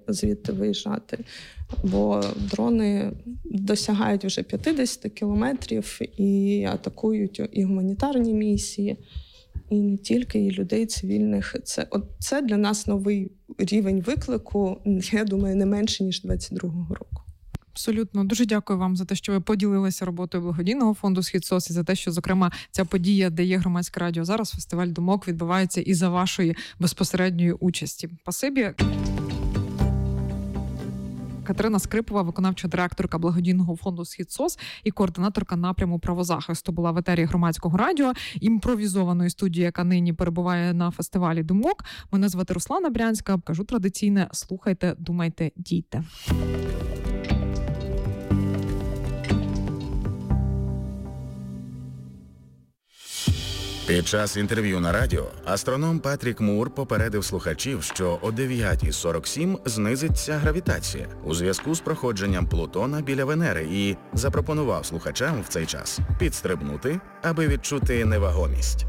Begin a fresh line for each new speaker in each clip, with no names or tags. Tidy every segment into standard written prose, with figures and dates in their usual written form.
звідти виїжджати. Бо дрони досягають вже 50 кілометрів і атакують і гуманітарні місії, і не тільки, і людей цивільних. Це для нас новий рівень виклику, я думаю, не менше, ніж 22-го року.
Абсолютно. Дуже дякую вам за те, що ви поділилися роботою благодійного фонду «Схід-СОС» і за те, що, зокрема, ця подія, де є громадське радіо зараз, фестиваль думок, відбувається і за вашої безпосередньої участі. Спасибі. Катерина Скрипова, виконавча директорка благодійного фонду «Схід-СОС» і координаторка напряму правозахисту, була в етері громадського радіо, імпровізованої студії, яка нині перебуває на фестивалі думок. Мене звати Руслана Брянська. Кажу традиційне: слухайте, думайте, дійте.
Під час інтерв'ю на радіо астроном Патрік Мур попередив слухачів, що о 9:47 знизиться гравітація у зв'язку з проходженням Плутона біля Венери і запропонував слухачам в цей час підстрибнути, аби відчути невагомість.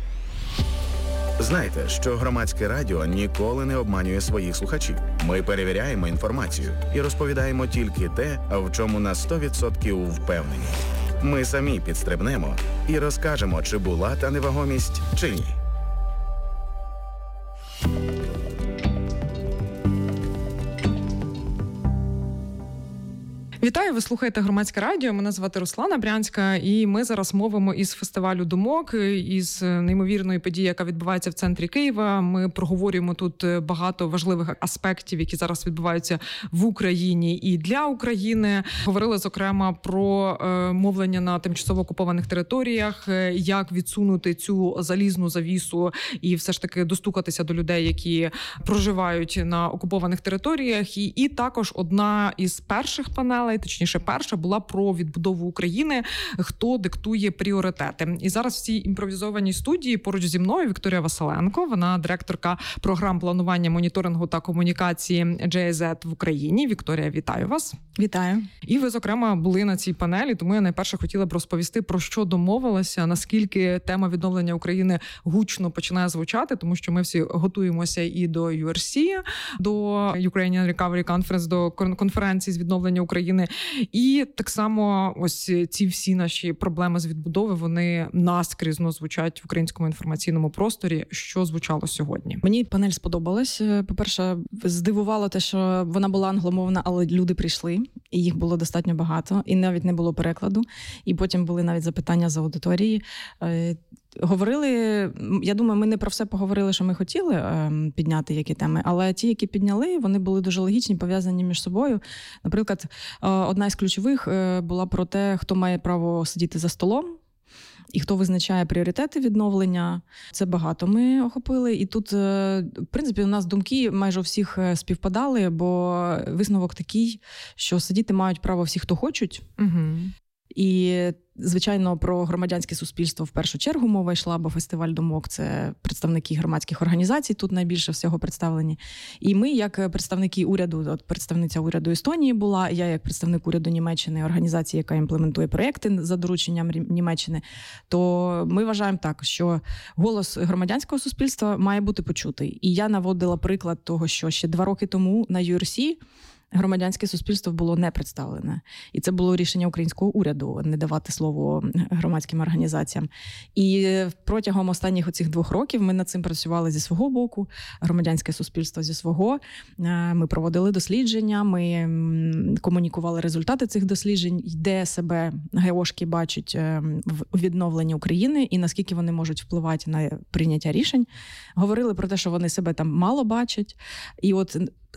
Знайте, що громадське радіо ніколи не обманює своїх слухачів. Ми перевіряємо інформацію і розповідаємо тільки те, в чому на 100% впевнені. Ми самі підстрибнемо і розкажемо, чи була та невагомість, чи ні.
Вітаю, ви слухаєте громадське радіо. Мене звати Руслана Брянська, і ми зараз мовимо із фестивалю думок, із неймовірної події, яка відбувається в центрі Києва. Ми проговорюємо тут багато важливих аспектів, які зараз відбуваються в Україні і для України. Говорили, зокрема, про мовлення на тимчасово окупованих територіях, як відсунути цю залізну завісу і все ж таки достукатися до людей, які проживають на окупованих територіях. І також одна із перших панелей, точніше перша, була про відбудову України, хто диктує пріоритети. І зараз в цій імпровізованій студії поруч зі мною Вікторія Василенко, вона директорка програм планування, моніторингу та комунікації GIZ в Україні. Вікторія, вітаю вас.
Вітаю.
І ви, зокрема, були на цій панелі, тому я найперше хотіла б розповісти, про що домовилася, наскільки тема відновлення України гучно починає звучати, тому що ми всі готуємося і до URC, до Ukrainian Recovery Conference, до конференції з відновлення України. І так само ось ці всі наші проблеми з відбудови, вони наскрізно звучать в українському інформаційному просторі. Що звучало сьогодні?
Мені панель сподобалась. По-перше, здивувало те, що вона була англомовна, але люди прийшли, і їх було достатньо багато, і навіть не було перекладу. І потім були навіть запитання з аудиторії. Говорили, я думаю, ми не про все поговорили, що ми хотіли підняти, які теми, але ті, які підняли, вони були дуже логічні, пов'язані між собою. Наприклад, одна із ключових була про те, хто має право сидіти за столом і хто визначає пріоритети відновлення. Це багато ми охопили. І тут, в принципі, у нас думки майже у всіх співпадали, бо висновок такий, що сидіти мають право всі, хто хочуть.
Угу.
І, звичайно, про громадянське суспільство в першу чергу мова йшла, бо фестиваль думок – це представники громадських організацій, тут найбільше всього представлені. І ми, як представники уряду, от представниця уряду Естонії була, я як представник уряду Німеччини, організації, яка імплементує проєкти за дорученням Німеччини, то ми вважаємо так, що голос громадянського суспільства має бути почутий. І я наводила приклад того, що ще 2 роки тому на URC громадянське суспільство було не представлене. І це було рішення українського уряду не давати слово громадським організаціям. І протягом останніх оцих 2 років ми над цим працювали зі свого боку, громадянське суспільство зі свого. Ми проводили дослідження, ми комунікували результати цих досліджень, де себе ГОшки бачать в відновленні України і наскільки вони можуть впливати на прийняття рішень. Говорили про те, що вони себе там мало бачать. І от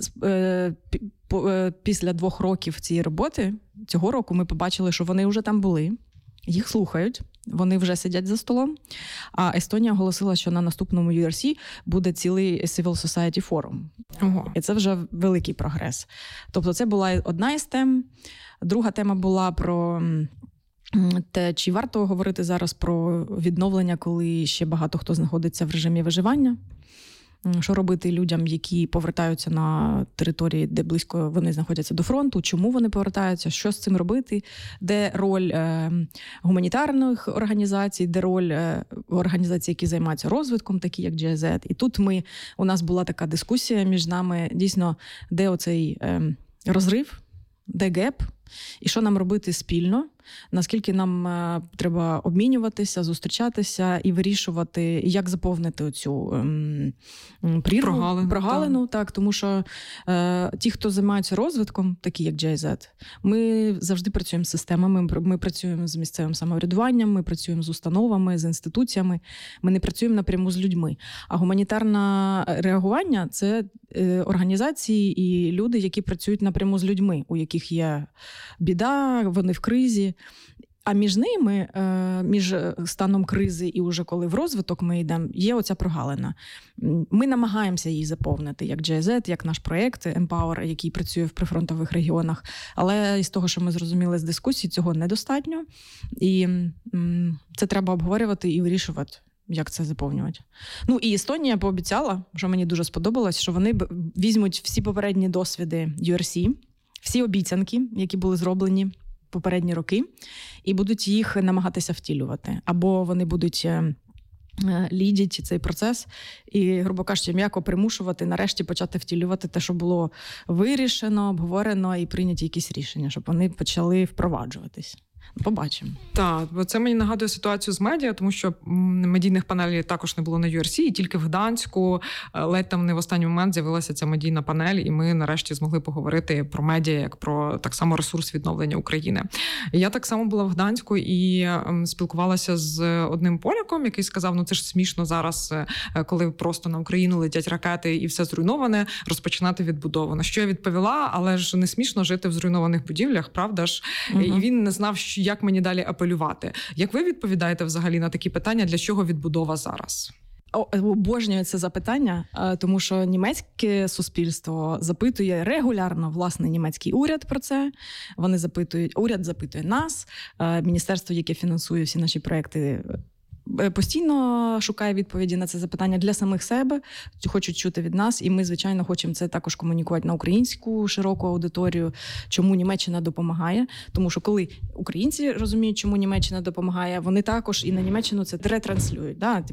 після 2 років цієї роботи, цього року ми побачили, що вони вже там були, їх слухають, вони вже сидять за столом. А Естонія оголосила, що на наступному URC буде цілий Civil Society Forum.
Ого.
І це вже великий прогрес. Тобто це була одна із тем. Друга тема була про те, чи варто говорити зараз про відновлення, коли ще багато хто знаходиться в режимі виживання. що робити людям, які повертаються на території, де близько вони знаходяться до фронту, чому вони повертаються, що з цим робити, де роль гуманітарних організацій, де роль організацій, які займаються розвитком, такі як GIZ. І тут у нас була така дискусія між нами, дійсно, де оцей розрив, де геп, і що нам робити спільно, наскільки нам треба обмінюватися, зустрічатися і вирішувати, як заповнити оцю прірву, прогалину. Так, тому що ті, хто займаються розвитком, такі як GIZ, ми завжди працюємо з системами, ми працюємо з місцевим самоврядуванням, ми працюємо з установами, з інституціями, ми не працюємо напряму з людьми. А гуманітарне реагування – це організації і люди, які працюють напряму з людьми, у яких є біда, вони в кризі. А між ними, між станом кризи і уже коли в розвиток ми йдемо, є оця прогалина. Ми намагаємося її заповнити, як GIZ, як наш проєкт Empower, який працює в прифронтових регіонах. Але із того, що ми зрозуміли з дискусії, цього недостатньо. І це треба обговорювати і вирішувати, як це заповнювати. Ну і Естонія пообіцяла, що мені дуже сподобалось, що вони візьмуть всі попередні досвіди URC, всі обіцянки, які були зроблені попередні роки, і будуть їх намагатися втілювати. Або вони будуть лідять цей процес і, грубо кажучи, м'яко примушувати нарешті почати втілювати те, що було вирішено, обговорено і прийняті якісь рішення, щоб вони почали впроваджуватись. Побачимо.
Так, бо це мені нагадує ситуацію з медіа, тому що медійних панелей також не було на URC, і тільки в Гданську ледь там не в останній момент з'явилася ця медійна панель, і ми нарешті змогли поговорити про медіа, як про так само ресурс відновлення України. Я так само була в Гданську і спілкувалася з одним поляком, який сказав, ну це ж смішно зараз, коли просто на Україну летять ракети і все зруйноване, розпочинати відбудову. На що я відповіла, але ж не смішно жити в зруйнованих будівлях, правда ж? Угу. І він не знав, як мені далі апелювати. Як ви відповідаєте взагалі на такі питання, для чого відбудова зараз?
Обожнюю це запитання, тому що німецьке суспільство запитує регулярно, власне, німецький уряд про це. Вони запитують, уряд запитує нас, міністерство, яке фінансує всі наші проекти, постійно шукає відповіді на це запитання для самих себе, хочуть чути від нас, і ми, звичайно, хочемо це також комунікувати на українську широку аудиторію, чому Німеччина допомагає. Тому що коли українці розуміють, чому Німеччина допомагає, вони також і на Німеччину це ретранслюють. Да?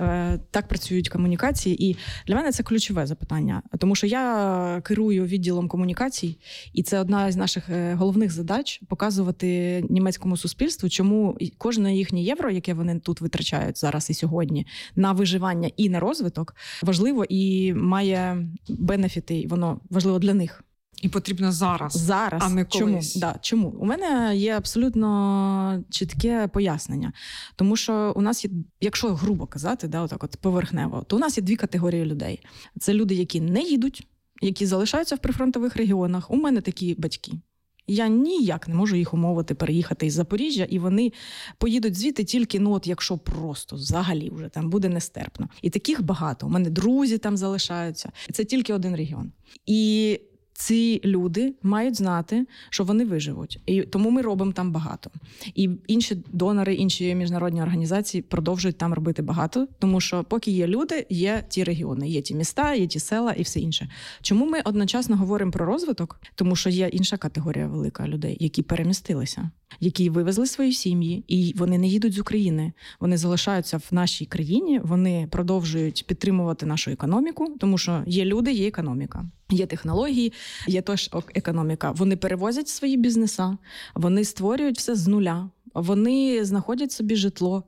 Так працюють комунікації. І для мене це ключове запитання. Тому що я керую відділом комунікацій, і це одна з наших головних задач – показувати німецькому суспільству, чому кожне їхнє євро, яке вони тут витрачають зараз і сьогодні на виживання і на розвиток, важливо і має бенефіти, воно важливо для них.
І потрібно зараз, а не колись.
Чому? У мене є абсолютно чітке пояснення. Тому що у нас є, якщо грубо казати, отак от поверхнево, то у нас є дві категорії людей. Це люди, які не їдуть, які залишаються в прифронтових регіонах. У мене такі батьки. Я ніяк не можу їх умовити переїхати із Запоріжжя, і вони поїдуть звідти тільки, якщо просто взагалі вже там буде нестерпно. І таких багато. У мене друзі там залишаються. Це тільки один регіон. І ці люди мають знати, що вони виживуть. І тому ми робимо там багато. І інші донори, інші міжнародні організації продовжують там робити багато, тому що поки є люди, є ті регіони, є ті міста, є ті села і все інше. Чому ми одночасно говоримо про розвиток? Тому що є інша категорія велика людей, які перемістилися, які вивезли свої сім'ї, і вони не їдуть з України. Вони залишаються в нашій країні, вони продовжують підтримувати нашу економіку, тому що є люди, є економіка. Є технології, є теж економіка. Вони перевозять свої бізнеса, вони створюють все з нуля. Вони знаходять собі житло,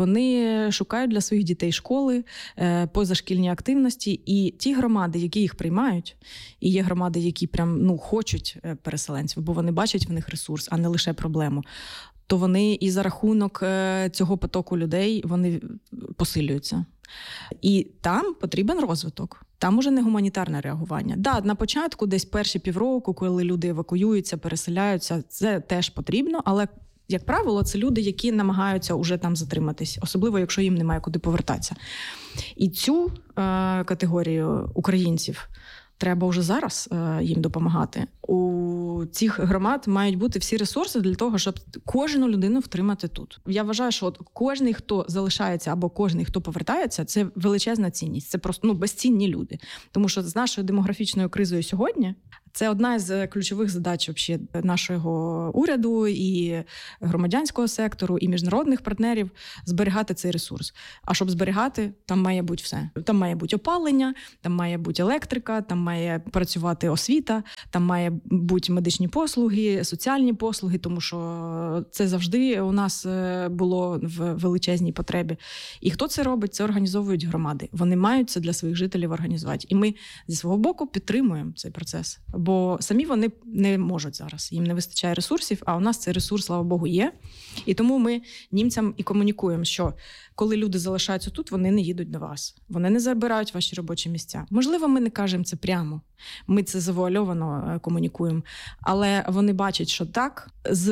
вони шукають для своїх дітей школи, позашкільні активності. І ті громади, які їх приймають, і є громади, які прям хочуть переселенців, бо вони бачать в них ресурс, а не лише проблему, то вони і за рахунок цього потоку людей вони посилюються. І там потрібен розвиток. Там уже не гуманітарне реагування. На початку, десь перші півроку, коли люди евакуюються, переселяються, це теж потрібно, але, як правило, це люди, які намагаються уже там затриматись, особливо, якщо їм немає куди повертатися. І цю категорію українців треба вже зараз їм допомагати. У у цих громад мають бути всі ресурси для того, щоб кожну людину втримати тут. Я вважаю, що от кожний, хто залишається або кожний, хто повертається, це величезна цінність. Це просто безцінні люди. Тому що з нашою демографічною кризою сьогодні це одна з ключових задач вообще нашого уряду і громадянського сектору, і міжнародних партнерів – зберігати цей ресурс. А щоб зберігати, там має бути все. Там має бути опалення, там має бути електрика, там має працювати освіта, там має бути медичні послуги, соціальні послуги, тому що це завжди у нас було в величезній потребі. І хто це робить? Це організовують громади. Вони мають це для своїх жителів організувати. І ми зі свого боку підтримуємо цей процес. Бо самі вони не можуть зараз. Їм не вистачає ресурсів, а у нас цей ресурс, слава Богу, є. І тому ми німцям і комунікуємо, що коли люди залишаються тут, вони не їдуть до вас. Вони не забирають ваші робочі місця. Можливо, ми не кажемо це прямо. Ми це завуальовано комунікуємо. Але вони бачать, що так,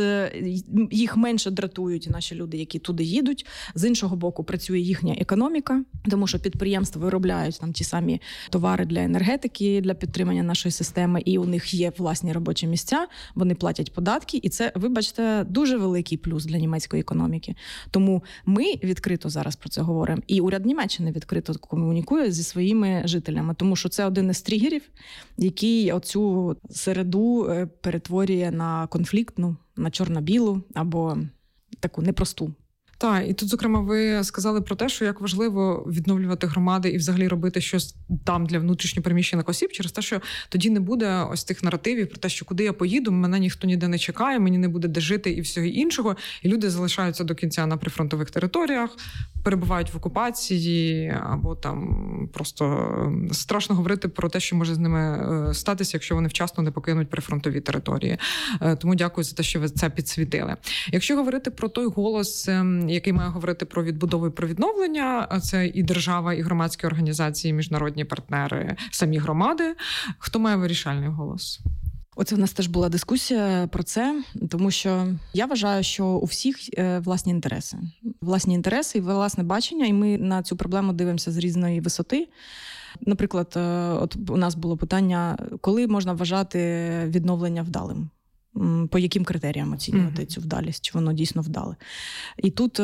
їх менше дратують наші люди, які туди їдуть. З іншого боку, працює їхня економіка, тому що підприємства виробляють там ті самі товари для енергетики, для підтримання нашої системи, і у них є власні робочі місця, вони платять податки, і це, вибачте, дуже великий плюс для німецької економіки. Тому ми відкрито зараз про це говоримо, і уряд Німеччини відкрито комунікує зі своїми жителями, тому що це один із тригерів, який оцю середу перетворює на конфліктну, на чорно-білу або таку непросту.
Так, і тут, зокрема, ви сказали про те, що як важливо відновлювати громади і взагалі робити щось там для внутрішньопереміщених осіб, через те, що тоді не буде ось тих наративів про те, що куди я поїду, мене ніхто ніде не чекає, мені не буде де жити і всього іншого. І люди залишаються до кінця на прифронтових територіях, перебувають в окупації, або там просто страшно говорити про те, що може з ними статися, якщо вони вчасно не покинуть прифронтові території. Тому дякую за те, що ви це підсвітили. Якщо говорити про той голос, який має говорити про відбудову і про відновлення, це і держава, і громадські організації, і міжнародні партнери, самі громади. Хто має вирішальний голос?
Оце в нас теж була дискусія про це, тому що я вважаю, що у всіх власні інтереси. Власні інтереси і власне бачення, і ми на цю проблему дивимося з різної висоти. Наприклад, от у нас було питання, коли можна вважати відновлення вдалим? По яким критеріям оцінювати цю вдалість, чи воно дійсно вдале. І тут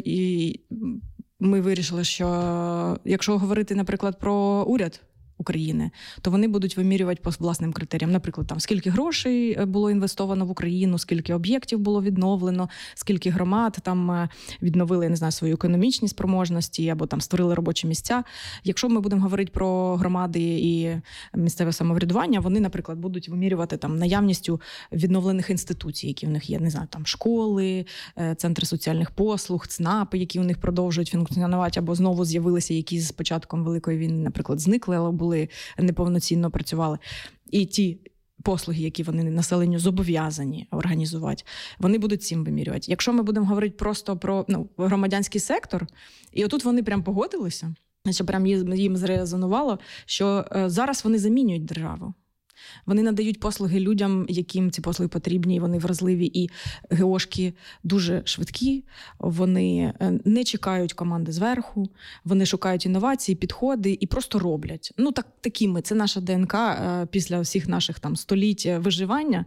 ми вирішили, що якщо говорити, наприклад, про уряд України, то вони будуть вимірювати по власним критеріям. Наприклад, там скільки грошей було інвестовано в Україну, скільки об'єктів було відновлено, скільки громад там відновили, я не знаю, свої економічні спроможності або там створили робочі місця. Якщо ми будемо говорити про громади і місцеве самоврядування, вони, наприклад, будуть вимірювати там наявністю відновлених інституцій, які в них є, не знаю, там школи, центри соціальних послуг, ЦНАПи, які у них продовжують функціонувати, або знову з'явилися, які з початком Великої війни, наприклад, зникли, але були неповноцінно працювали. І ті послуги, які вони населенню зобов'язані організувати, вони будуть цим вимірювати. Якщо ми будемо говорити просто про громадянський сектор, і отут вони прям погодилися, що прям їм зрезонувало, що зараз вони замінюють державу. Вони надають послуги людям, яким ці послуги потрібні, вони вразливі, і ГОшки дуже швидкі, вони не чекають команди зверху, вони шукають інновації, підходи і просто роблять. Такі ми, це наша ДНК після всіх наших там століть виживання,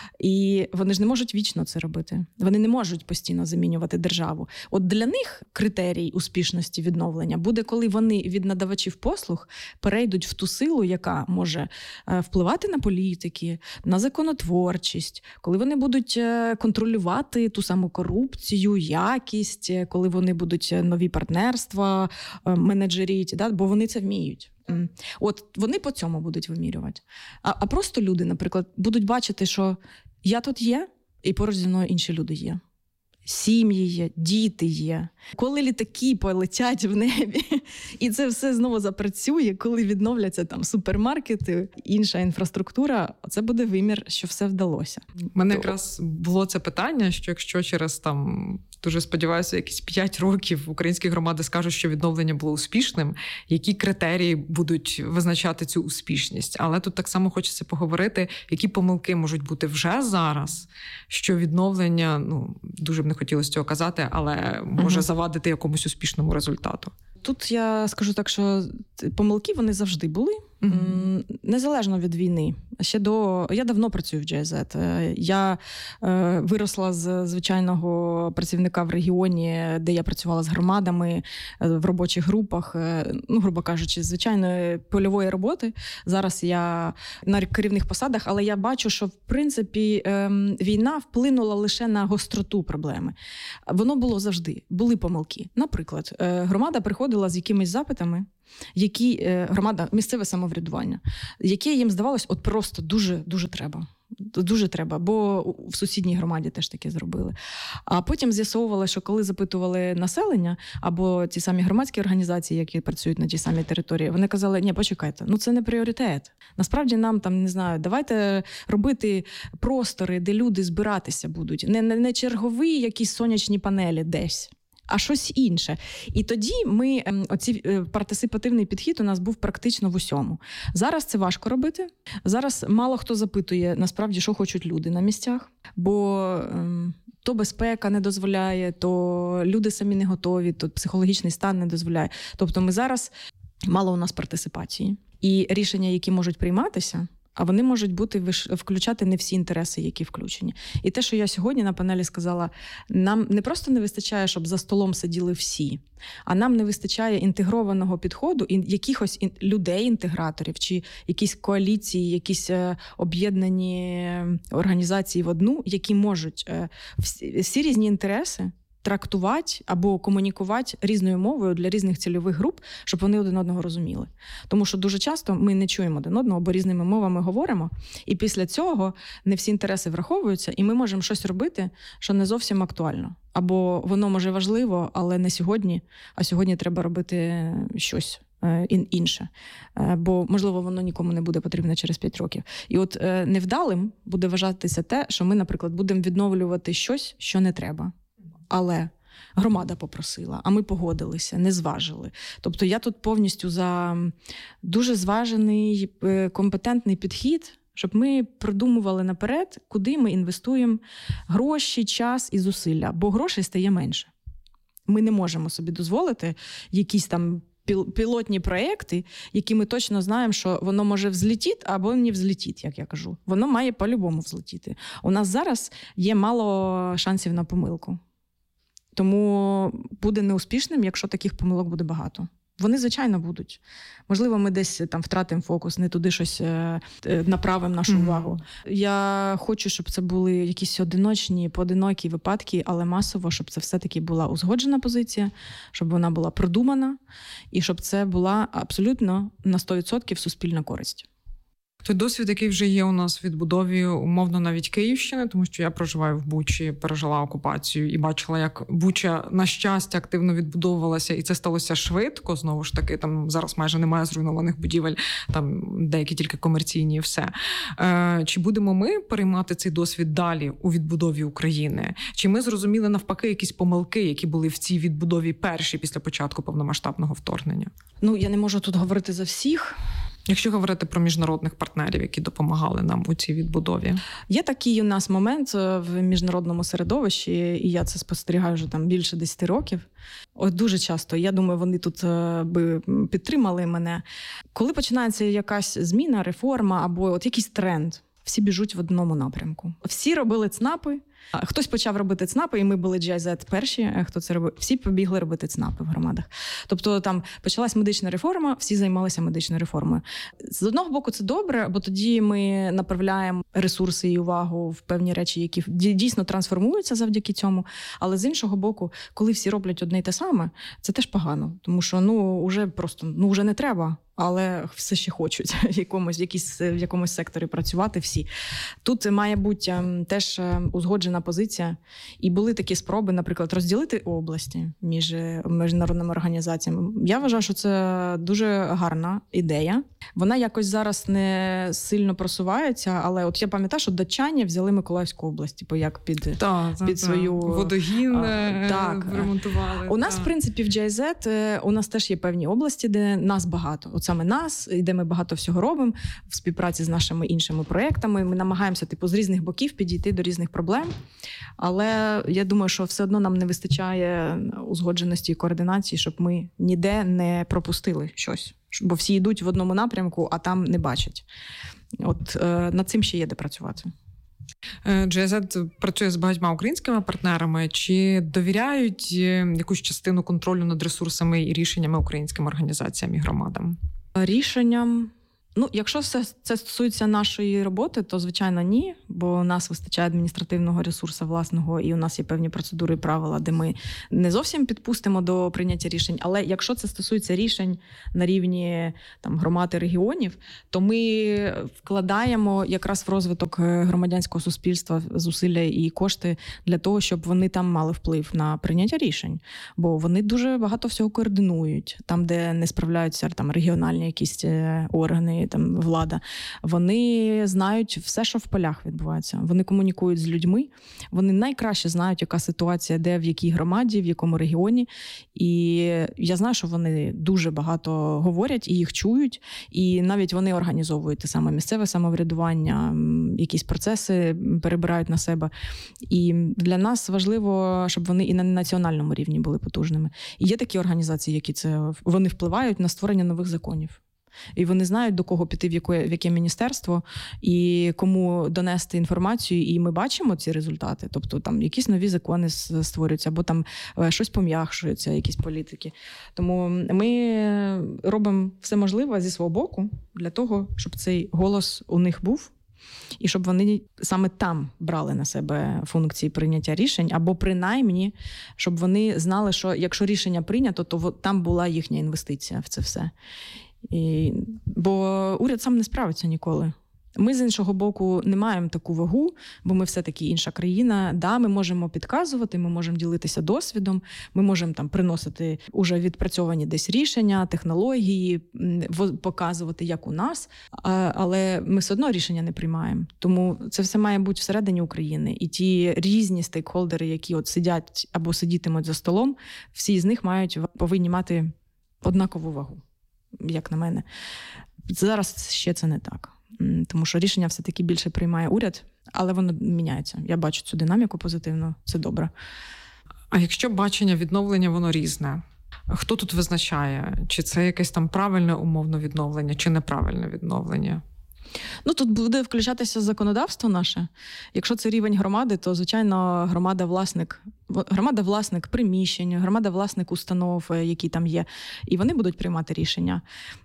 і вони ж не можуть вічно це робити. Вони не можуть постійно замінювати державу. От для них критерій успішності відновлення буде, коли вони від надавачів послуг перейдуть в ту силу, яка може впливати на політики, на законотворчість, коли вони будуть контролювати ту саму корупцію, якість, коли вони будуть нові партнерства менеджеріть, бо вони це вміють. От вони по цьому будуть вимірювати. А просто люди, наприклад, будуть бачити, що я тут є, і поруч зі мною інші люди є. Сім'ї є, діти є. Коли літаки полетять в небі, і це все знову запрацює, коли відновляться там супермаркети, інша інфраструктура, це буде вимір, що все вдалося.
У мене якраз було це питання, що якщо через там, дуже сподіваюся, якісь 5 років українські громади скажуть, що відновлення було успішним, які критерії будуть визначати цю успішність. Але тут так само хочеться поговорити, які помилки можуть бути вже зараз, що відновлення, дуже б не хотілося цього казати, але може завадити якомусь успішному результату.
Тут я скажу так, що помилки вони завжди були. Незалежно від війни. Я давно працюю в GIZ. Я виросла з звичайного працівника в регіоні, де я працювала з громадами, в робочих групах, грубо кажучи, звичайної польової роботи. Зараз я на керівних посадах, але я бачу, що, в принципі, війна вплинула лише на гостроту проблеми. Воно було завжди. Були помилки. Наприклад, громада приходила з якимись запитами, громада, місцеве самоврядування, яке їм здавалось от просто дуже треба. Дуже треба, бо в сусідній громаді теж таке зробили. А потім з'ясовували, що коли запитували населення або ті самі громадські організації, які працюють на тій самій території, вони казали, ні, почекайте, це не пріоритет. Насправді нам там, не знаю, давайте робити простори, де люди збиратися будуть. Не чергові якісь сонячні панелі десь, а щось інше. І тоді партисипативний підхід у нас був практично в усьому. Зараз це важко робити. Зараз мало хто запитує, насправді, що хочуть люди на місцях. Бо то безпека не дозволяє, то люди самі не готові, то психологічний стан не дозволяє. Тобто ми зараз, мало у нас партисипації. І рішення, які можуть прийматися, а вони можуть включати не всі інтереси, які включені. І те, що я сьогодні на панелі сказала, нам не просто не вистачає, щоб за столом сиділи всі, а нам не вистачає інтегрованого підходу і якихось людей-інтеграторів, чи якісь коаліції, якісь об'єднані організації в одну, які можуть всі різні інтереси трактувати або комунікувати різною мовою для різних цільових груп, щоб вони один одного розуміли. Тому що дуже часто ми не чуємо один одного, бо різними мовами говоримо, і після цього не всі інтереси враховуються, і ми можемо щось робити, що не зовсім актуально. Або воно, може, важливо, але не сьогодні, а сьогодні треба робити щось інше. Бо, можливо, воно нікому не буде потрібно через 5 років. І от невдалим буде вважатися те, що ми, наприклад, будемо відновлювати щось, що не треба. Але громада попросила, а ми погодилися, не зважили. Тобто я тут повністю за дуже зважений, компетентний підхід, щоб ми продумували наперед, куди ми інвестуємо гроші, час і зусилля, бо грошей стає менше. Ми не можемо собі дозволити якісь там пілотні проєкти, які ми точно знаємо, що воно може взлетіти або не взлетіти, як я кажу. Воно має по-любому взлетіти. У нас зараз є мало шансів на помилку. Тому буде неуспішним, якщо таких помилок буде багато. Вони, звичайно, будуть. Можливо, ми десь там втратимо фокус, не туди щось направимо нашу увагу. Я хочу, щоб це були якісь поодинокі випадки, але масово, щоб це все-таки була узгоджена позиція, щоб вона була продумана і щоб це була абсолютно на 100% суспільна користь.
Той досвід, який вже є у нас в відбудові, умовно, навіть Київщини, тому що я проживаю в Бучі, пережила окупацію і бачила, як Буча, на щастя, активно відбудовувалася, і це сталося швидко, знову ж таки, там зараз майже немає зруйнованих будівель, там деякі тільки комерційні і все. Чи будемо ми переймати цей досвід далі у відбудові України? Чи ми зрозуміли, навпаки, якісь помилки, які були в цій відбудові перші після початку повномасштабного вторгнення?
Я не можу тут говорити за всіх.
Якщо говорити про міжнародних партнерів, які допомагали нам у цій відбудові.
Є такий у нас момент в міжнародному середовищі, і я це спостерігаю вже там більше 10 років. Дуже часто, я думаю, вони тут би підтримали мене. Коли починається якась зміна, реформа або якийсь тренд, всі біжуть в одному напрямку. Всі робили ЦНАПи. Хтось почав робити ЦНАПи, і ми були GIZ перші, хто це робив. Всі побігли робити ЦНАПи в громадах. Тобто там почалась медична реформа, всі займалися медичною реформою. З одного боку це добре, бо тоді ми направляємо ресурси і увагу в певні речі, які дійсно трансформуються завдяки цьому. Але з іншого боку, коли всі роблять одне й те саме, це теж погано. Тому що вже не треба. Але все ще хочуть в якомусь секторі працювати всі. Тут має бути теж узгоджена позиція. І були такі спроби, наприклад, розділити області між міжнародними організаціями. Я вважаю, що це дуже гарна ідея. Вона якось зараз не сильно просувається, але от я пам'ятаю, що датчані взяли Миколаївську область, як під свою...
Водогін ремонтували.
У нас, в принципі, в GIZ у нас теж є певні області, де нас багато. От саме нас, і де ми багато всього робимо в співпраці з нашими іншими проєктами. Ми намагаємося з різних боків підійти до різних проблем. Але я думаю, що все одно нам не вистачає узгодженості і координації, щоб ми ніде не пропустили щось. Бо всі йдуть в одному напрямку, а там не бачать. От над цим ще є де працювати.
GIZ працює з багатьма українськими партнерами. Чи довіряють якусь частину контролю над ресурсами і рішеннями українським організаціям і громадам?
Рішенням... якщо це стосується нашої роботи, то, звичайно, ні, бо у нас вистачає адміністративного ресурсу власного, і у нас є певні процедури і правила, де ми не зовсім підпустимо до прийняття рішень. Але якщо це стосується рішень на рівні громад і регіонів, то ми вкладаємо якраз в розвиток громадянського суспільства зусилля і кошти для того, щоб вони там мали вплив на прийняття рішень. Бо вони дуже багато всього координують, там, де не справляються регіональні якісь органи, влада, вони знають все, що в полях відбувається. Вони комунікують з людьми, вони найкраще знають, яка ситуація, де, в якій громаді, в якому регіоні. І я знаю, що вони дуже багато говорять і їх чують, і навіть вони організовують те саме місцеве самоврядування, якісь процеси перебирають на себе. І для нас важливо, щоб вони і на національному рівні були потужними. І є такі організації, які вони впливають на створення нових законів. І вони знають, до кого піти, в яке міністерство, і кому донести інформацію, і ми бачимо ці результати. Тобто там якісь нові закони створюються, або там щось пом'якшується, якісь політики. Тому ми робимо все можливе зі свого боку для того, щоб цей голос у них був, і щоб вони саме там брали на себе функції прийняття рішень, або принаймні, щоб вони знали, що якщо рішення прийнято, то там була їхня інвестиція в це все. Бо уряд сам не справиться ніколи. Ми, з іншого боку, не маємо таку вагу, бо ми все-таки інша країна. Да, ми можемо підказувати, ми можемо ділитися досвідом, ми можемо приносити уже відпрацьовані десь рішення, технології, показувати, як у нас, але ми все одно рішення не приймаємо. Тому це все має бути всередині України. І ті різні стейкхолдери, які сидять або сидітимуть за столом, всі з них повинні мати однакову вагу, як на мене. Зараз ще це не так. Тому що рішення все-таки більше приймає уряд, але воно міняється. Я бачу цю динаміку позитивно, це добре.
А якщо бачення відновлення, воно різне, хто тут визначає? Чи це якесь правильне умовно відновлення, чи неправильне відновлення?
Тут буде включатися законодавство наше. Якщо це рівень громади, то, звичайно, громада власник приміщень, громада власник установ, які там є, і вони будуть приймати рішення.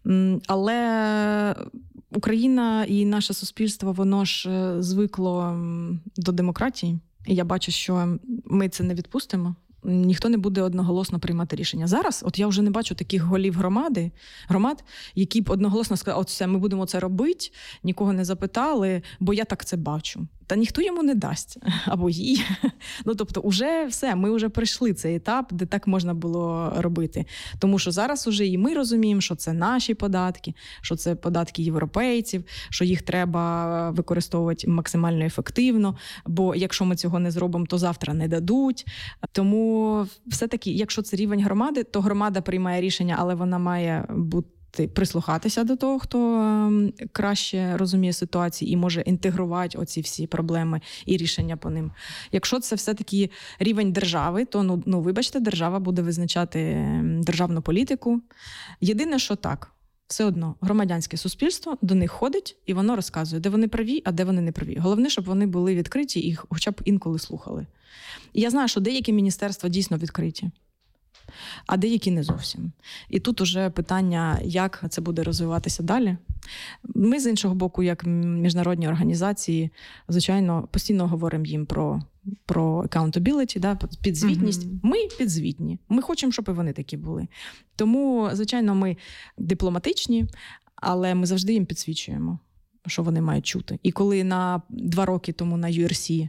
Але Україна і наше суспільство, воно ж звикло до демократії. І я бачу, що ми це не відпустимо. Ніхто не буде одноголосно приймати рішення. Зараз, я вже не бачу таких голів громад, які б одноголосно сказали, все, ми будемо це робити, нікого не запитали, бо я так це бачу. Та ніхто йому не дасть, або їй. Тобто, уже все, ми вже пройшли цей етап, де так можна було робити. Тому що зараз уже і ми розуміємо, що це наші податки, що це податки європейців, що їх треба використовувати максимально ефективно, бо якщо ми цього не зробимо, то завтра не дадуть. Тому все-таки, якщо це рівень громади, то громада приймає рішення, але вона має прислухатися до того, хто краще розуміє ситуацію і може інтегрувати оці всі проблеми і рішення по ним. Якщо це все-таки рівень держави, то, вибачте, держава буде визначати державну політику. Єдине, що так, все одно громадянське суспільство до них ходить і воно розказує, де вони праві, а де вони не праві. Головне, щоб вони були відкриті і хоча б інколи слухали. І я знаю, що деякі міністерства дійсно відкриті, а деякі не зовсім. І тут уже питання, як це буде розвиватися далі. Ми, з іншого боку, як міжнародні організації, звичайно, постійно говоримо їм про accountability, підзвітність. Ми підзвітні. Ми хочемо, щоб і вони такі були. Тому, звичайно, ми дипломатичні, але ми завжди їм підсвічуємо, що вони мають чути. І коли 2 роки тому на URC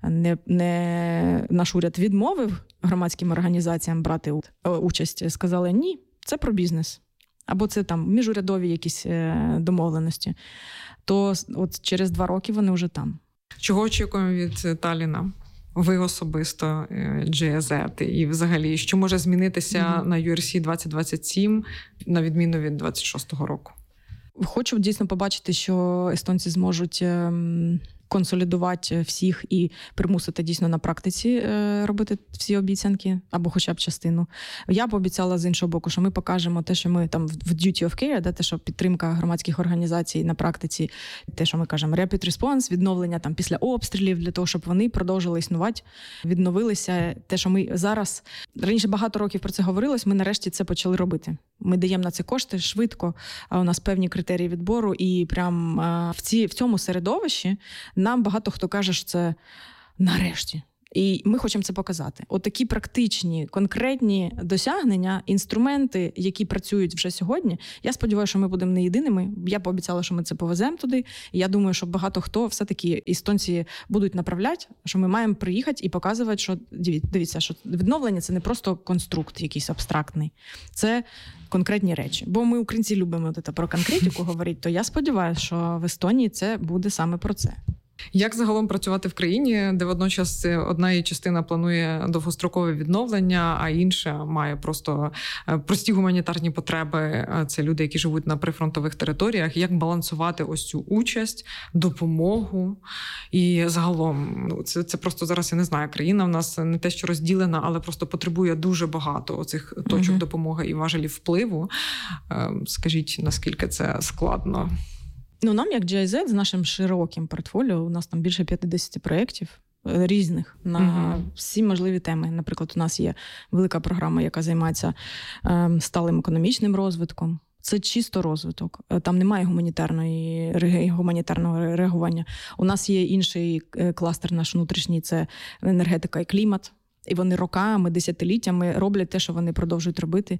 наш уряд відмовив громадським організаціям брати участь, сказали, ні, це про бізнес. Або це міжурядові якісь домовленості. То через 2 роки вони вже там.
Чого очікуємо від Талліна? Ви особисто, GIZ, і взагалі, що може змінитися на URC 2027, на відміну від 26-го року?
Хочу дійсно побачити, що естонці зможуть консолідувати всіх і примусити дійсно на практиці робити всі обіцянки, або хоча б частину. Я пообіцяла з іншого боку, що ми покажемо те, що ми там в duty of care, те, що підтримка громадських організацій на практиці, те, що ми кажемо, rapid response, відновлення там після обстрілів, для того, щоб вони продовжили існувати, відновилися. Те, що ми зараз, раніше багато років про це говорилось, ми нарешті це почали робити. Ми даємо на це кошти швидко, у нас певні критерії відбору, і прям в цьому середовищі нам багато хто каже, що це нарешті. І ми хочемо це показати. От такі практичні, конкретні досягнення, інструменти, які працюють вже сьогодні. Я сподіваюся, що ми будемо не єдиними. Я пообіцяла, що ми це повеземо туди. І я думаю, що багато хто все-таки естонці будуть направляти, що ми маємо приїхати і показувати, що дивіться, що відновлення – це не просто конструкт якийсь абстрактний. Це конкретні речі. Бо ми, українці, любимо про конкретику говорити, то я сподіваюся, що в Естонії це буде саме про це.
Як загалом працювати в країні, де водночас одна її частина планує довгострокове відновлення, а інша має просто прості гуманітарні потреби, це люди, які живуть на прифронтових територіях, як балансувати ось цю участь, допомогу і загалом, це просто зараз, я не знаю, країна в нас не те, що розділена, але просто потребує дуже багато оцих точок допомоги і важелів впливу. Скажіть, наскільки це складно?
Нам, як GIZ, з нашим широким портфоліо, у нас там більше 50 проєктів різних на всі можливі теми. Наприклад, у нас є велика програма, яка займається сталим економічним розвитком. Це чисто розвиток. Там немає гуманітарного реагування. У нас є інший кластер наш внутрішній – це енергетика і клімат. І вони роками, десятиліттями роблять те, що вони продовжують робити.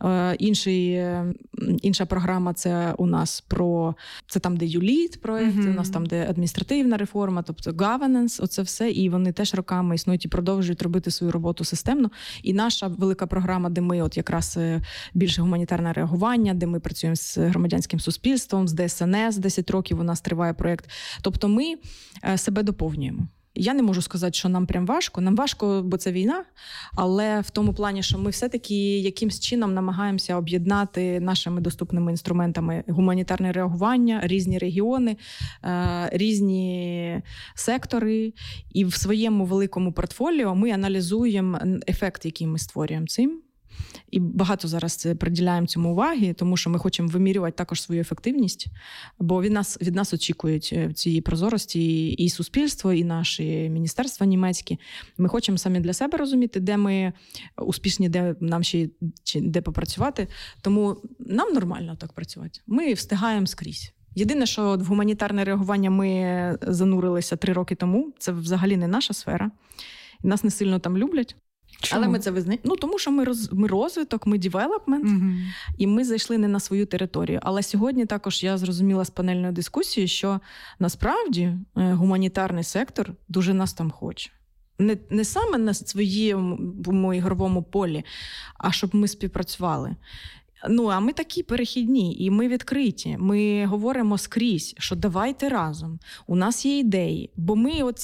Інша програма – це у нас це там, де юліт проєкт, у нас там, де адміністративна реформа, тобто governance, оце все. І вони теж роками існують і продовжують робити свою роботу системно. І наша велика програма, де ми от якраз більше гуманітарне реагування, де ми працюємо з громадянським суспільством, з ДСНС, 10 років у нас триває проєкт. Тобто ми себе доповнюємо. Я не можу сказати, що нам прям важко. Нам важко, бо це війна, але в тому плані, що ми все-таки якимсь чином намагаємося об'єднати нашими доступними інструментами гуманітарне реагування, різні регіони, різні сектори. І в своєму великому портфоліо ми аналізуємо ефект, який ми створюємо цим. І багато зараз приділяємо цьому уваги, тому що ми хочемо вимірювати також свою ефективність, бо від нас очікують цієї прозорості і суспільство, і наші міністерства німецькі. Ми хочемо самі для себе розуміти, де ми успішні, де нам ще де попрацювати. Тому нам нормально так працювати. Ми встигаємо скрізь. Єдине, що в гуманітарне реагування ми занурилися 3 роки тому, це взагалі не наша сфера. Нас не сильно там люблять.
Чому?
Але ми це визнаємо. Тому що ми розвиток, ми девелопмент, і ми зайшли не на свою територію. Але сьогодні також я зрозуміла з панельної дискусії, що насправді гуманітарний сектор дуже нас там хоче. Не саме на своєму ігровому полі, а щоб ми співпрацювали. А ми такі перехідні, і ми відкриті. Ми говоримо скрізь, що давайте разом. У нас є ідеї, бо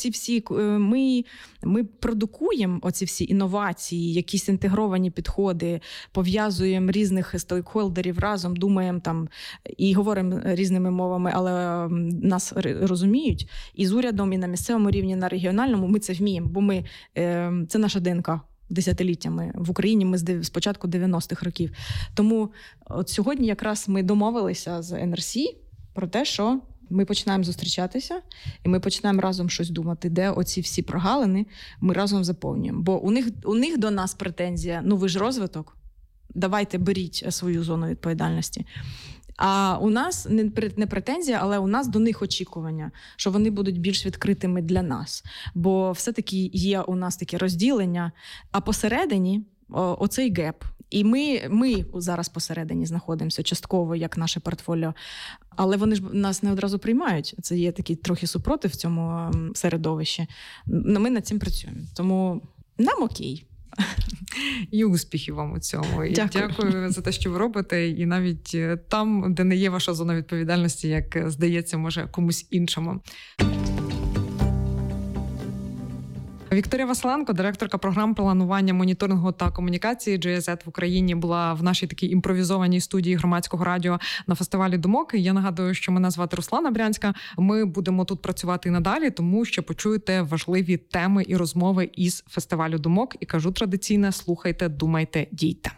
ми продукуємо оці всі інновації, якісь інтегровані підходи, пов'язуємо різних стейкхолдерів разом, думаємо там і говоримо різними мовами, але нас розуміють. І з урядом, і на місцевому рівні, на регіональному ми це вміємо, бо це наша ДНК. Десятиліттями. В Україні ми з початку 90-х років. Тому от сьогодні якраз ми домовилися з НРС про те, що ми починаємо зустрічатися і ми починаємо разом щось думати, де оці всі прогалини ми разом заповнюємо. Бо у них до нас претензія, ви ж розвиток, давайте беріть свою зону відповідальності. А у нас не претензія, але у нас до них очікування, що вони будуть більш відкритими для нас. Бо все-таки є у нас таке розділення, а посередині оцей геп. І ми зараз посередині знаходимося частково, як наше портфоліо, але вони ж нас не одразу приймають. Це є такий трохи супротив в цьому середовищі. Ми над цим працюємо. Тому нам окей.
І успіхів вам у цьому. І дякую за те, що ви робите. І навіть там, де не є ваша зона відповідальності, як здається, може комусь іншому. Вікторія Василенко, директорка програм планування, моніторингу та комунікації GIZ в Україні, була в нашій такій імпровізованій студії Громадського радіо на фестивалі Думок. Я нагадую, що мене звати Руслана Брянська. Ми будемо тут працювати і надалі, тому що почуєте важливі теми і розмови із фестивалю Думок. І кажу традиційно: слухайте, думайте, дійте.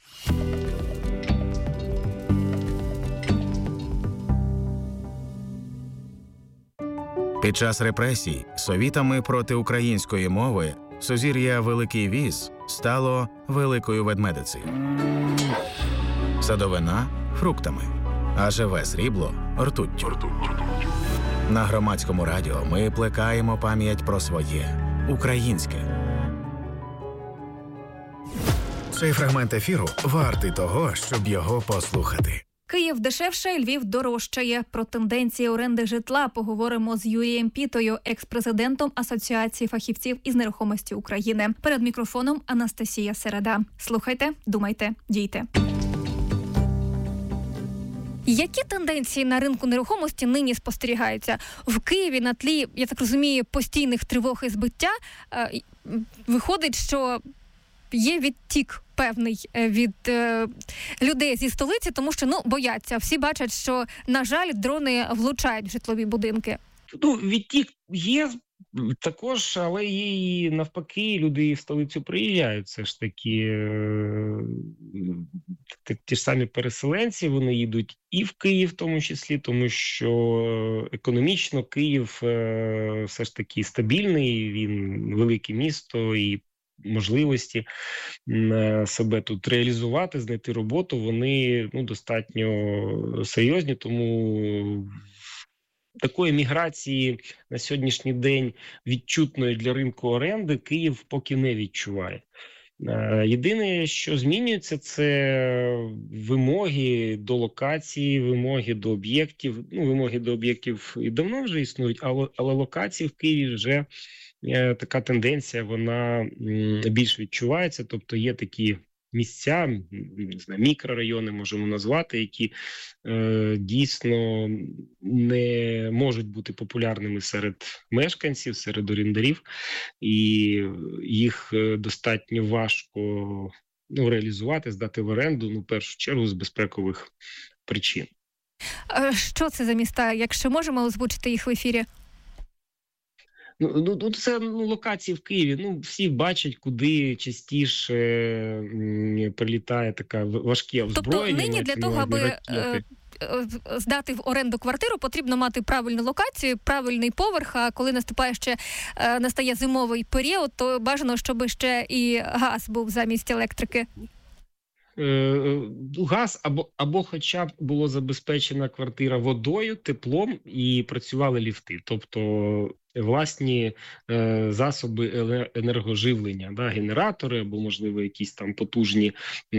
Під час репресій совітами проти української мови сузір'я Великий Віз стало Великою Ведмедицею. Садовина – фруктами, а живе срібло – ртуттю. На Громадському радіо ми плекаємо пам'ять про своє – українське. Цей фрагмент ефіру вартий того, щоб його послухати.
Київ дешевше, Львів дорожчає. Про тенденції оренди житла поговоримо з Юрієм Пітою, екс-президентом Асоціації фахівців із нерухомості України. Перед мікрофоном Анастасія Середа. Слухайте, думайте, дійте. Які тенденції на ринку нерухомості нині спостерігаються? В Києві на тлі, я так розумію, постійних тривог і збиття виходить, що є відтік певний від людей зі столиці, тому що, бояться. Всі бачать, що, на жаль, дрони влучають в житлові будинки.
Відтік є також, але є і навпаки, люди в столицю приїжджають. Це ж таки ті ж самі переселенці, вони їдуть і в Київ в тому числі, тому що економічно Київ все ж таки стабільний, він велике місто, і можливості себе тут реалізувати, знайти роботу, вони достатньо серйозні, тому такої міграції на сьогоднішній день відчутної для ринку оренди Київ поки не відчуває. Єдине, що змінюється, це вимоги до локації, вимоги до об'єктів. Вимоги до об'єктів і давно вже існують, але локації в Києві вже така тенденція, вона більш відчувається. Тобто є такі місця, не знаю, мікрорайони можемо назвати, які дійсно не можуть бути популярними серед мешканців, серед орендарів, і їх достатньо важко реалізувати, здати в оренду, в першу чергу з безпекових причин.
Що це за міста? Якщо можемо озвучити їх в ефірі?
Це локації в Києві. Всі бачать, куди частіше прилітає така важке озброєння.
Тобто нині для того, аби здати в оренду квартиру, потрібно мати правильну локацію, правильний поверх, а коли настає зимовий період, то бажано, щоб ще і газ був замість електрики.
Газ або хоча б було забезпечена квартира водою, теплом і працювали ліфти. Тобто власні засоби енергоживлення, генератори або, можливо, якісь там потужні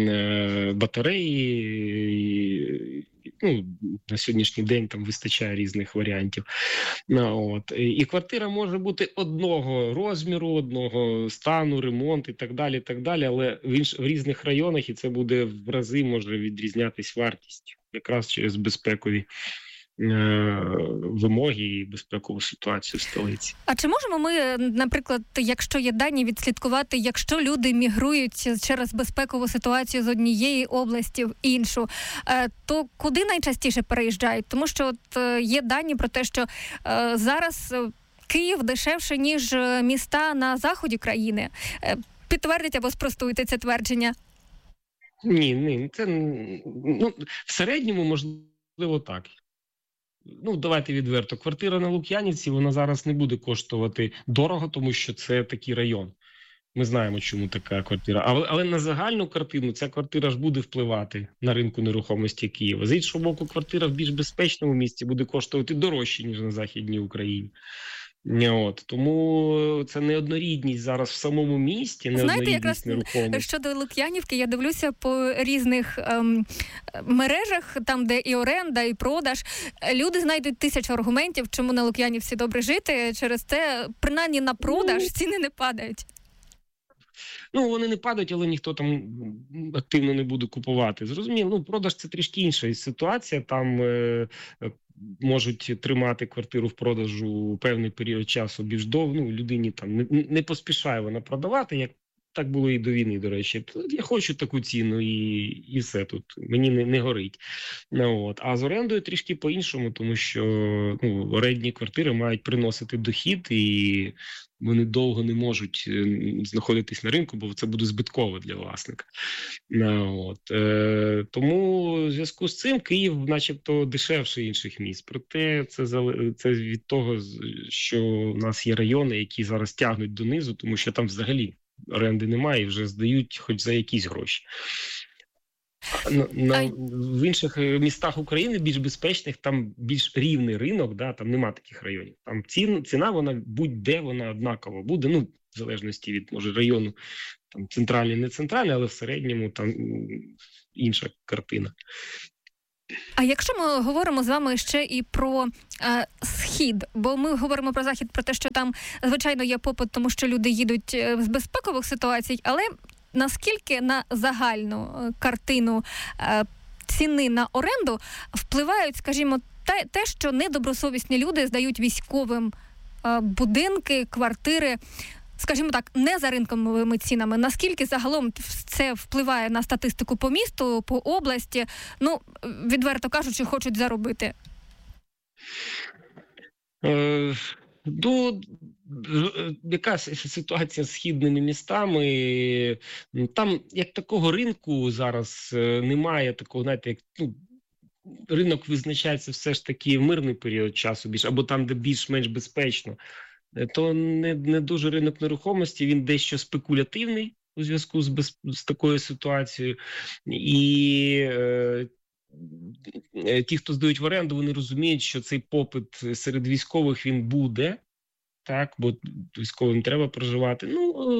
батареї. На сьогоднішній день там вистачає різних варіантів. І квартира може бути одного розміру, одного стану, ремонт і так далі, але в різних районах, і це буде в рази може відрізнятись вартість, якраз через безпекові вимоги і безпекову ситуацію в столиці.
А чи можемо ми, наприклад, якщо є дані, відслідкувати, якщо люди мігрують через безпекову ситуацію з однієї області в іншу, то куди найчастіше переїжджають? Тому що є дані про те, що зараз Київ дешевше, ніж міста на заході країни. Підтвердіть або спростуйте це твердження.
Ні, це в середньому можливо так. Давайте відверто. Квартира на Лук'янівці, вона зараз не буде коштувати дорого, тому що це такий район. Ми знаємо, чому така квартира. Але на загальну картину ця квартира ж буде впливати на ринку нерухомості Києва. З іншого боку, квартира в більш безпечному місці буде коштувати дорожче, ніж на Західній Україні. Тому це неоднорідність зараз в самому місті, неоднорідність нерухомості. Знаєте, якраз
щодо Лук'янівки, я дивлюся по різних мережах, там, де і оренда, і продаж. Люди знайдуть 1000 аргументів, чому на Лук'янівці добре жити. Через це, принаймні на продаж, ціни не падають.
Вони не падають, але ніхто там активно не буде купувати. Зрозуміло, продаж – це трішки інша ситуація. Там можуть тримати квартиру в продажу певний період часу більш довго. Ну, людині там не поспішає вона продавати, як так було і до війни, до речі. Я хочу таку ціну і все тут. Мені не горить. А з орендою трішки по-іншому, тому що орендні квартири мають приносити дохід, і вони довго не можуть знаходитись на ринку, бо це буде збитково для власника. Тому в зв'язку з цим Київ начебто дешевше інших міст. Проте це від того, що в нас є райони, які зараз тягнуть донизу, тому що там взагалі оренди немає і вже здають хоч за якісь гроші. В інших містах України, більш безпечних, там більш рівний ринок, да, там нема таких районів. Там ціна, вона будь-де, вона однакова буде, в залежності від, може, району, там центральний, не центральний, але в середньому там інша картина.
А якщо ми говоримо з вами ще і про Схід, бо ми говоримо про Захід, про те, що там, звичайно, є попит, тому що люди їдуть з безпекових ситуацій, але наскільки на загальну картину ціни на оренду впливають, скажімо, те, що недобросовісні люди здають військовим будинки, квартири, скажімо так, не за ринковими цінами. Наскільки загалом це впливає на статистику по місту, по області? Відверто кажучи, хочуть заробити.
Яка ситуація з східними містами? Там як такого ринку зараз немає, такого, знаєте, як ринок визначається все ж таки в мирний період часу більш, або там, де більш-менш безпечно. То не дуже ринок нерухомості, він дещо спекулятивний у зв'язку з такою ситуацією. І ті, хто здають в оренду, вони розуміють, що цей попит серед військових він буде, так, бо військовим треба проживати.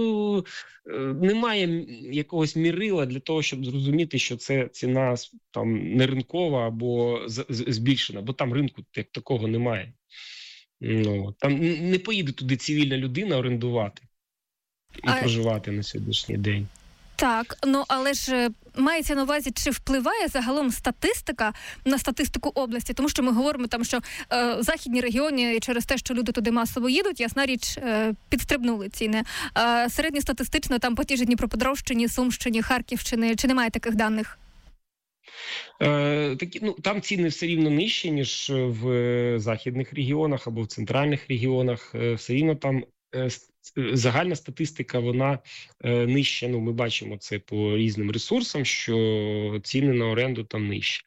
Немає якогось мірила для того, щоб зрозуміти, що це ціна там не ринкова або збільшена, бо там ринку як такого немає. Там не поїде туди цивільна людина орендувати і проживати на сьогоднішній день.
Так, але ж мається на увазі, чи впливає загалом статистика на статистику області? Тому що ми говоримо там, що західні регіони через те, що люди туди масово їдуть, ясна річ, підстрибнули ціни. Середньостатистично там по тій же Дніпропетровщині, Сумщині, Харківщині, чи немає таких даних?
Там ціни все рівно нижчі, ніж в західних регіонах або в центральних регіонах. Все рівно там загальна статистика, вона нижча. Ми бачимо це по різним ресурсам, що ціни на оренду там нижчі.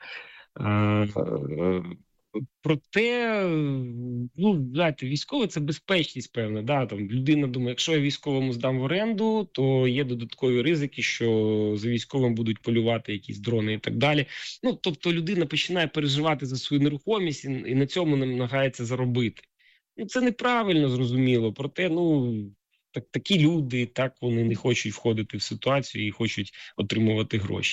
Проте, знаєте, військове – це безпечність, певна. Да? Там людина думає, якщо я військовому здам в оренду, то є додаткові ризики, що за військовим будуть полювати якісь дрони і так далі. Тобто людина починає переживати за свою нерухомість і на цьому намагається заробити. Це неправильно, зрозуміло, проте, такі люди, так, вони не хочуть входити в ситуацію і хочуть отримувати гроші.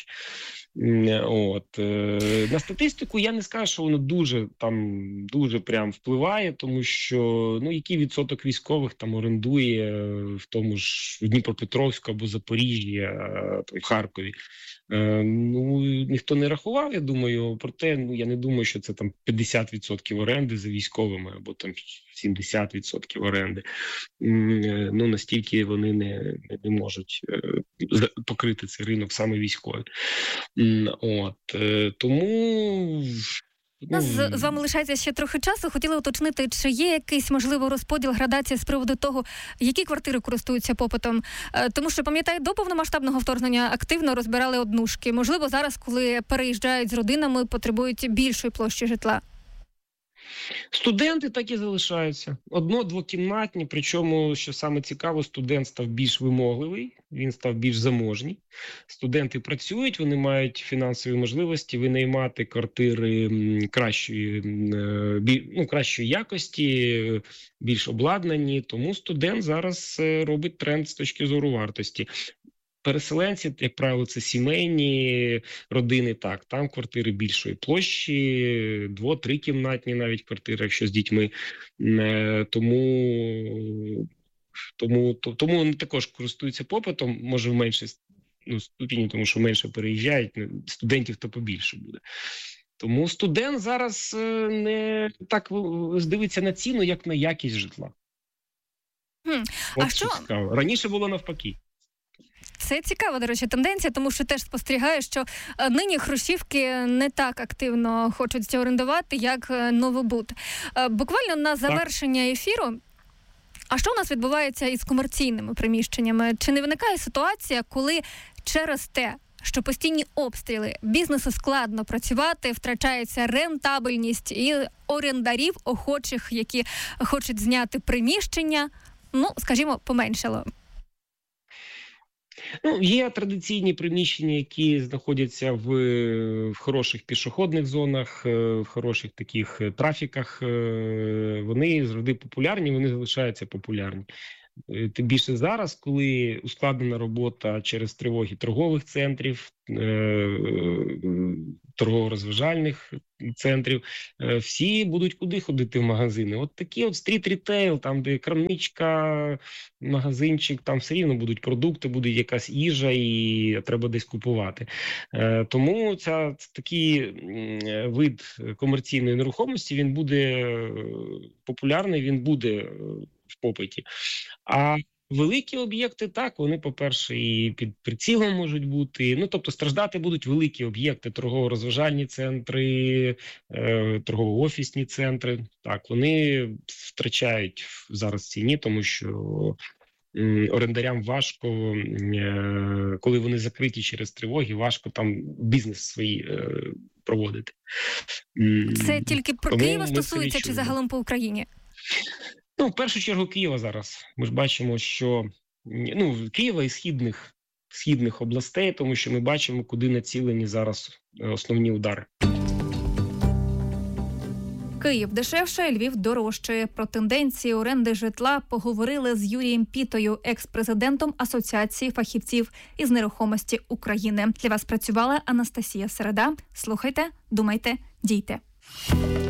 На статистику я не скажу, що воно дуже прям впливає, тому що, який відсоток військових там орендує в тому ж Дніпропетровську або Запоріжжі, там, в Харкові. Ніхто не рахував, я думаю, проте, я не думаю, що це там 50% оренди за військовими, або там 70% оренди. Настільки вони не можуть покрити цей ринок саме військовий. Тому...
У нас з вами лишається ще трохи часу. Хотіла уточнити, чи є якийсь, можливо, розподіл, градація з приводу того, які квартири користуються попитом. Тому що, пам'ятаю, до повномасштабного вторгнення активно розбирали однушки. Можливо, зараз, коли переїжджають з родинами, потребують більшої площі житла.
Студенти так і залишаються. Одно-двокімнатні, причому, що саме цікаво, студент став більш вимогливий, він став більш заможній. Студенти працюють, вони мають фінансові можливості винаймати квартири кращої якості, більш обладнані, тому студент зараз робить тренд з точки зору вартості. Переселенці, як правило, це сімейні родини, так, там квартири більшої площі, 2-3 кімнатні навіть квартири, якщо з дітьми, тому вони також користуються попитом, може в меншій ступені, тому що менше переїжджають, студентів то побільше буде. Тому студент зараз не так дивиться на ціну, як на якість житла.
А що?
Цікаво. Раніше було навпаки.
Це цікава, до речі, тенденція, тому що теж спостерігаю, що нині хрущівки не так активно хочуть орендувати, як новобуд. Буквально на завершення ефіру, а що у нас відбувається із комерційними приміщеннями? Чи не виникає ситуація, коли через те, що постійні обстріли, бізнесу складно працювати, втрачається рентабельність і орендарів, охочих, які хочуть зняти приміщення, скажімо, поменшало?
Є традиційні приміщення, які знаходяться в хороших пішохідних зонах, в хороших таких трафіках. Вони завжди популярні, вони залишаються популярні. Тим більше зараз, коли ускладнена робота через тривоги торгових центрів, торгово-розважальних центрів, всі будуть куди ходити в магазини. От такі от стріт-рітейл, там де крамничка, магазинчик, там все рівно будуть продукти, буде якась їжа і треба десь купувати. Тому такий вид комерційної нерухомості, він буде популярний, він буде в попиті. А великі об'єкти, так, вони, по-перше, і під прицілом можуть бути. Тобто страждати будуть великі об'єкти, торгово-розважальні центри, торгово-офісні центри. Так, вони втрачають зараз в ціні, тому що орендарям важко, коли вони закриті через тривоги, важко там бізнес свій проводити.
Це тільки про Києва стосується чи загалом по Україні?
В першу чергу Києва зараз. Ми ж бачимо, що Києва і східних областей, тому що ми бачимо, куди націлені зараз основні удари.
Київ дешевше, Львів дорожчає. Про тенденції оренди житла поговорили з Юрієм Пітою, екс-президентом Асоціації фахівців із нерухомості України. Для вас працювала Анастасія Середа. Слухайте, думайте, дійте.